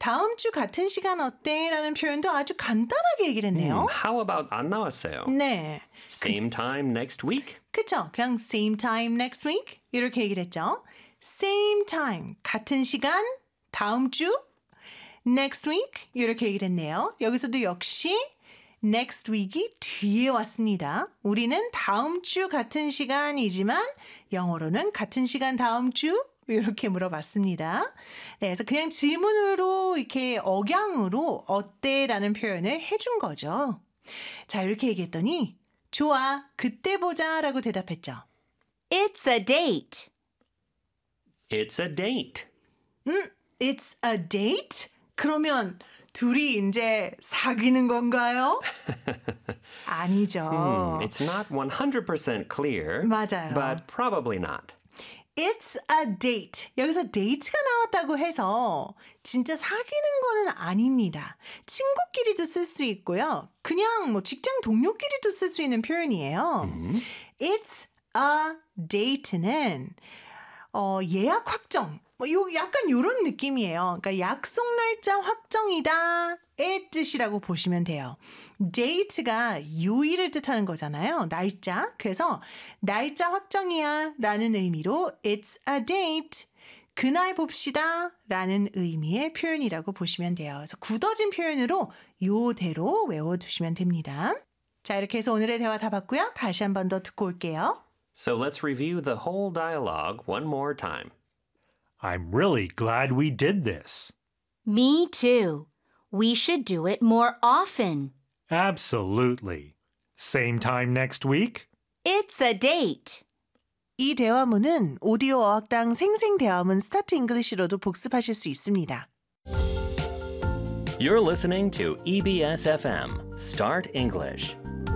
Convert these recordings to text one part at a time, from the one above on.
다음 주 같은 시간 어때? 라는 표현도 아주 간단하게 얘기를 했네요. How about 안 나왔어요? 네. Same time next week? 그쵸? 그냥 same time next week? 이렇게 얘기를 했죠. same time, 같은 시간, 다음 주, next week? 이렇게 얘기를 했네요. 여기서도 역시 next week이 뒤에 왔습니다. 우리는 다음 주 같은 시간이지만 영어로는 같은 시간 다음 주? 이렇게 물어봤습니다. 네, 그래서 그냥 질문으로 이렇게 억양으로 어때? 라는 표현을 해준 거죠. 자, 이렇게 얘기했더니 좋아, 그때 보자 라고 대답했죠. It's a date. It's a date. It's a date? 그러면 둘이 이제 사귀는 건가요? 아니죠. It's not 100% clear. 맞아요. But probably not. It's a date. 여기서 date가 나왔다고 해서 진짜 사귀는 거는 아닙니다. 친구끼리도 쓸 수 있고요. 그냥 뭐 직장 동료끼리도 쓸 수 있는 표현이에요. It's a date는 예약 확정. 약간 이런 느낌이에요. 그러니까 약속 날짜 확정이다. 의 뜻이라고 보시면 돼요. date가 요일을 뜻하는 거잖아요. 날짜. 그래서 날짜 확정이야 라는 의미로 it's a date. 그날 봅시다 라는 의미의 표현이라고 보시면 돼요. 그래서 굳어진 표현으로 요대로 외워두시면 됩니다. 자, 이렇게 해서 오늘의 대화 다 봤고요. 다시 한 번 더 듣고 올게요. So let's review the whole dialogue one more time. I'm really glad we did this. Me too. We should do it more often. Absolutely. Same time next week? It's a date. 이 대화문은 오디오 어학당 생생대화문 스타트 잉글리시로도 복습하실 수 있습니다. You're listening to EBS FM, Start English.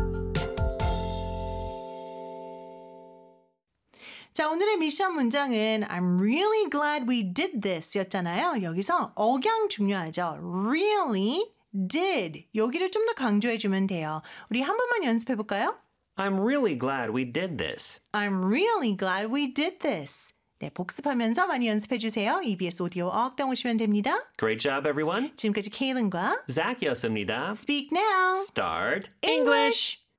자, 오늘의 미션 문장은 I'm really glad we did this 였잖아요. 여기서 억양 중요하죠. Really did. 여기를 좀 더 강조해주면 돼요. 우리 한 번만 연습해볼까요? I'm really glad we did this. I'm really glad we did this. 네, 복습하면서 많이 연습해주세요. EBS 오디오 어학당 오시면 됩니다. Great job, everyone. 지금까지 케일린과 Zach였습니다. Speak Now. Start English.